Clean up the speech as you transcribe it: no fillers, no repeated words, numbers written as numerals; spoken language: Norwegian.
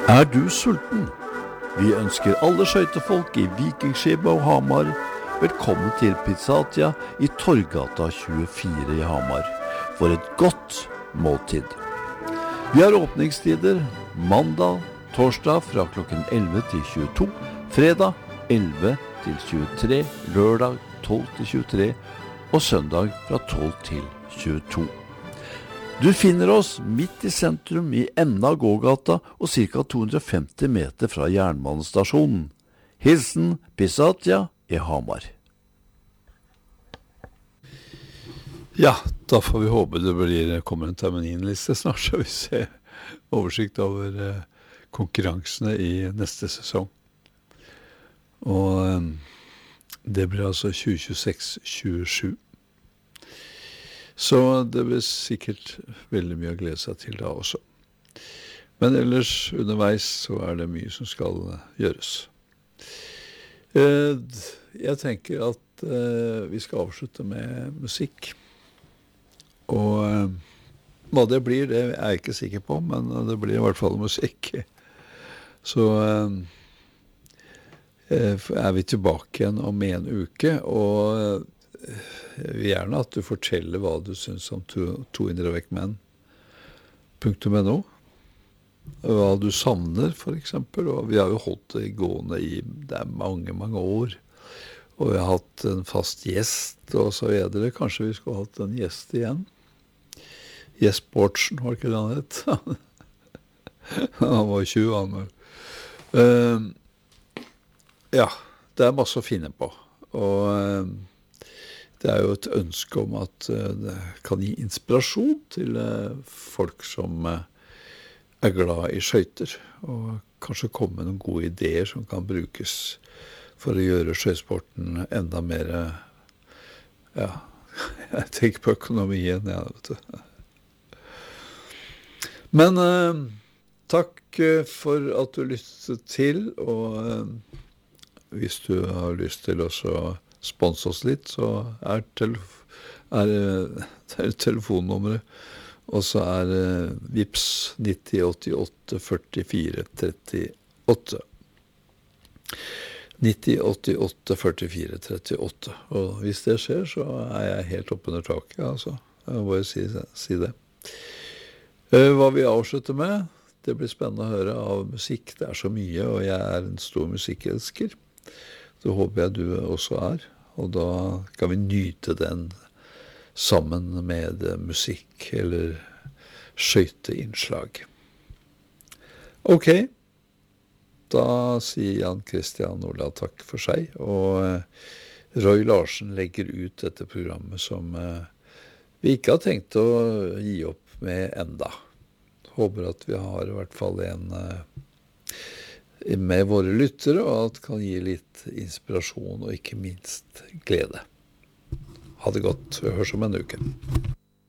Er du sulten? Vi ønsker alle skøytefolk i Vikingskipet og Hamar velkommen til Pizzatia i Torggata 24 i Hamar for et godt måltid. Vi har åpningstider mandag, torsdag fra klokken 11 til 22, fredag 11 til 23, lørdag 12 til 23 og søndag fra 12 til 22. Du finner oss midt i sentrum i enden av gågata og ca. 250 meter fra jernbanestasjonen. Hilsen Pizzatia i Hamar. Ja, da får vi håpe det kommer en terminliste snart, så vi ser oversikt over konkurransene i neste sesong. Og det blir altså 2026-27. Så det blir sikkert veldig mye å glede seg til da også. Men ellers underveis så det mye som skal gjøres. Jeg tenker at vi skal avslutte med musikk. Og hva det blir, det jeg ikke sikker på, men det blir i hvert fall musikk. Så vi tilbake igjen om en uke, og jeg vil gjerne at du forteller hva du synes om 200vekkmenn.no, hva du savner for eksempel, og vi har jo holdt det gående i mange, mange år, og vi har hatt en fast gjest, og så videre. Kanskje vi skulle hatt en gjest igjen. Gjest Bortsen, var ikke det han het? Han var 20 år. Ja, det masse å finne på, og det jo et ønske om at det kan gi inspirasjon til folk som glad i skøyter, og kanskje komme med noen gode ideer som kan brukes for å gjøre skøytesporten enda mer, ja, jeg tenker på økonomien, ja, vet du. Men takk for at du lyttet til, og hvis du har lyst til å sponse oss litt, så telefonnummeret, og så Vips 9088 44 38. 9088 44 38. Og hvis det skjer, så jeg helt opp under taket, altså. Jeg må bare si det. Hva vi avslutter med, det blir spennende å høre av musikk. Det så mye, og jeg en stor musikkelsker. Det håper jeg du også og da kan vi nyte den sammen med musikk eller skøyteinnslag. Ok, da sier Jan Christian Ola takk for seg, og Roy Larsen legger ut dette programmet som vi ikke har tenkt å gi opp med enda. Håper at vi har i hvert fall en med våre lyttere, og at det kan gi litt inspirasjon og ikke minst glede. Ha det godt. Vi høres om en uke.